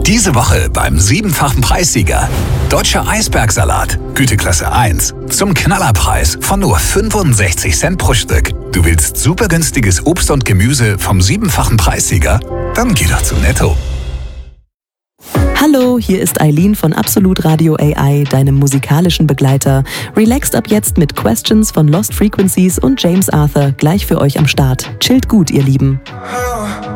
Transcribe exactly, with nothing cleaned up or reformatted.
Diese Woche beim siebenfachen Preissieger. Deutscher Eisbergsalat, Güteklasse eins, zum Knallerpreis von nur fünfundsechzig Cent pro Stück. Du willst super günstiges Obst und Gemüse vom siebenfachen Preissieger? Dann geh doch zu Netto. Hallo, hier ist Eileen von Absolut Radio A I, deinem musikalischen Begleiter. Relaxt ab jetzt mit Questions von Lost Frequencies und James Arthur gleich für euch am Start. Chillt gut, ihr Lieben.